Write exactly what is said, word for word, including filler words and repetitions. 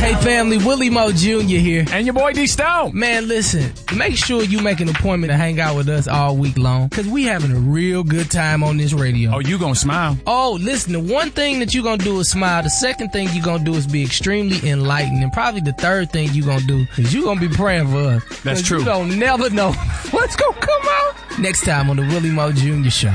Hey family, Willie Moe Junior here. And your boy D Stone. Man, listen, make sure you make an appointment to hang out with us all week long, because we having a real good time on this radio. Oh, you gonna smile? Oh, listen, the one thing that you gonna do is smile. The second thing you gonna do is be extremely enlightened. And probably the third thing you gonna do is you gonna be praying for us. That's true. You don't never know what's gonna come out next time on the Willie Moe Junior Show.